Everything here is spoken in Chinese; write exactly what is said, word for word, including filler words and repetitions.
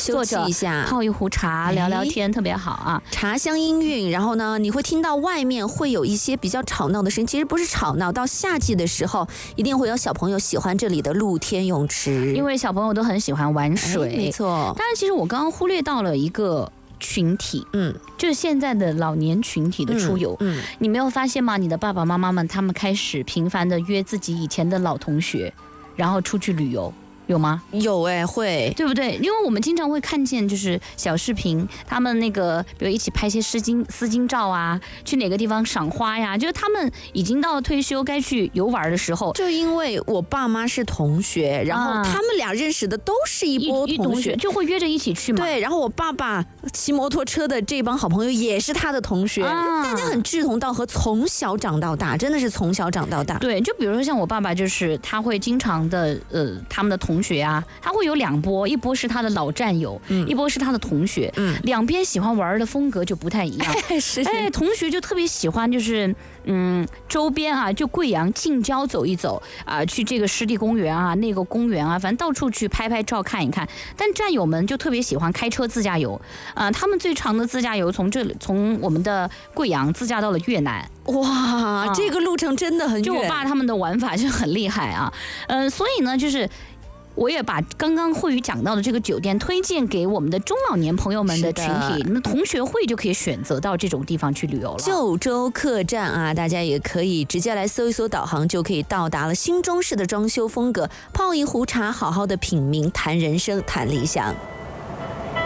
休息一下， 泡一壶茶，聊聊天，特别好啊。 茶香氤氲，然后呢，你会听到外面会有一些比较吵闹的声音，其实不是吵闹，到夏季的时候，一定会有小朋友喜欢这里的露天泳池， 因为小朋友都很喜欢玩水， 没错。 但是其实我刚刚忽略到了一个群体， 嗯， 就是现在的老年群体的出游，嗯，嗯你没有发现吗？你的爸爸妈妈们他们开始频繁的约自己以前的老同学，然后出去旅游。有吗？ 有哎、欸，会， 对不对？因为我们经常会看见，就是小视频，他们那个，比如一起拍一些丝巾丝巾照啊，去哪个地方赏花呀，就是他们已经到了退休该去游玩的时候。 就因为我爸妈是同学，然后他们俩认识的都是一波同学， 同学就会约着一起去嘛。 对，然后我爸爸骑摩托车的这帮好朋友也是他的同学，啊、大家很志同道合，从小长到大，真的是从小长到大。 对，就比如说像我爸爸，就是他会经常的，呃，他们的同。同学啊，他会有两波，一波是他的老战友，嗯、一波是他的同学，嗯，两边喜欢玩的风格就不太一样。 是， 哎，同学就特别喜欢，就是嗯，周边啊，就贵阳近郊走一走啊，去这个湿地公园啊，那个公园啊，反正到处去拍拍照看一看。但战友们就特别喜欢开车自驾游啊，他们最长的自驾游从这里，从我们的贵阳自驾到了越南。 哇、啊，这个路程真的很远。 就我爸他们的玩法就很厉害啊，嗯、呃，所以呢，就是。我也把刚刚慧宇讲到的这个酒店推荐给我们的中老年朋友们的群体，你们同学会就可以选择到这种地方去旅游了。 九州客栈啊，大家也可以直接来搜一搜导航，就可以到达了新中式的装修风格，泡一壶茶，好好的品茗，谈人生，谈理想。